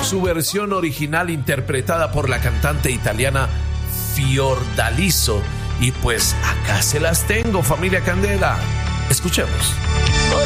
su versión original interpretada por la cantante italiana Fiordaliso. Y pues acá se las tengo, familia Candela. Escuchemos.